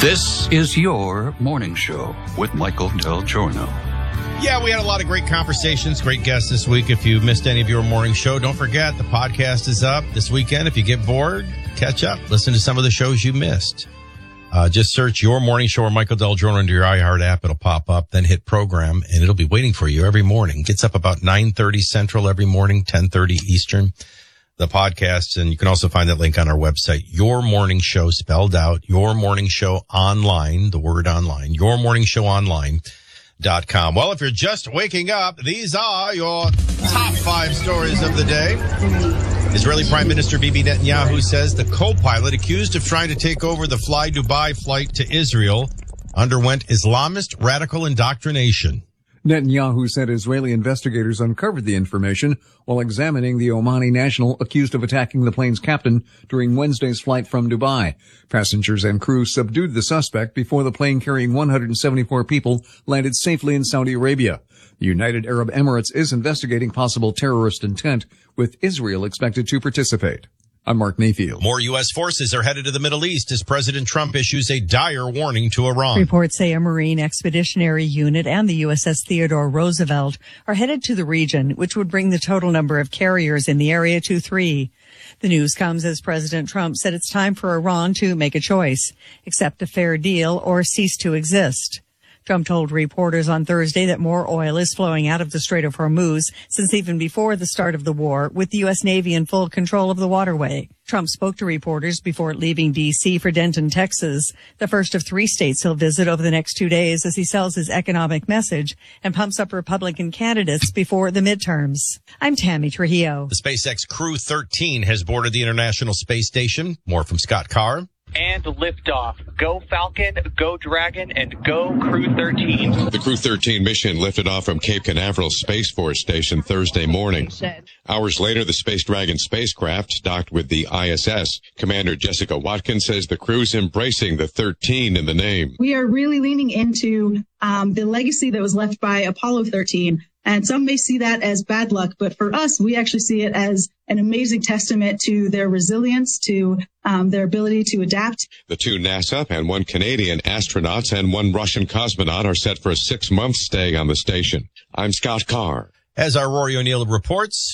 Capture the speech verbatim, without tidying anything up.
This is your morning show with Michael Del Giorno. Yeah, we had a lot of great conversations, great guests this week. If you missed any of your morning show, don't forget the podcast is up this weekend. If you get bored, catch up. Listen to some of the shows you missed. Uh, just search Your Morning Show or Michael Del Giorno into your iHeart app. It'll pop up, then hit program, and it'll be waiting for you every morning. Gets up about nine thirty Central every morning, ten thirty Eastern. The podcast, and you can also find that link on our website, Your Morning Show, spelled out, Your Morning Show Online, the word online, Your Morning Show Online dot com. Well, if you're just waking up, these are your top five stories of the day. Israeli Prime Minister Bibi Netanyahu says the co-pilot accused of trying to take over the Fly Dubai flight to Israel underwent Islamist radical indoctrination. Netanyahu said Israeli investigators uncovered the information while examining the Omani national accused of attacking the plane's captain during Wednesday's flight from Dubai. Passengers and crew subdued the suspect before the plane carrying one hundred seventy-four people landed safely in Saudi Arabia. The United Arab Emirates is investigating possible terrorist intent, with Israel expected to participate. I'm Mark Mayfield. More U S forces are headed to the Middle East as President Trump issues a dire warning to Iran. Reports say a Marine Expeditionary Unit and the U S S Theodore Roosevelt are headed to the region, which would bring the total number of carriers in the area to three. The news comes as President Trump said it's time for Iran to make a choice, accept a fair deal or cease to exist. Trump told reporters on Thursday that more oil is flowing out of the Strait of Hormuz since even before the start of the war, with the U S Navy in full control of the waterway. Trump spoke to reporters before leaving D C for Denton, Texas, the first of three states he'll visit over the next two days as he sells his economic message and pumps up Republican candidates before the midterms. I'm Tammy Trujillo. The SpaceX Crew thirteen has boarded the International Space Station. More from Scott Carr. And liftoff. Go Falcon, go Dragon, and go Crew thirteen. The Crew thirteen mission lifted off from Cape Canaveral Space Force Station Thursday morning. Hours later, the Space Dragon spacecraft docked with the I S S. Commander Jessica Watkins says the crew's embracing the thirteen in the name. We are really leaning into um, the legacy that was left by Apollo thirteen. And some may see that as bad luck, but for us, we actually see it as an amazing testament to their resilience, to um, their ability to adapt. The two NASA and one Canadian astronauts and one Russian cosmonaut are set for a six-month stay on the station. I'm Scott Carr. As our Rory O'Neill reports,